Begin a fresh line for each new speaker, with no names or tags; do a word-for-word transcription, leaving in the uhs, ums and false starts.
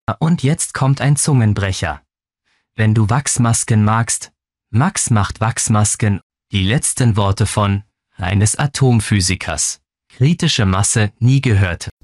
Und jetzt kommt ein Zungenbrecher. Wenn du Wachsmasken magst, Max macht Wachsmasken. Die letzten Worte von eines Atomphysikers. Kritische Masse, nie gehört.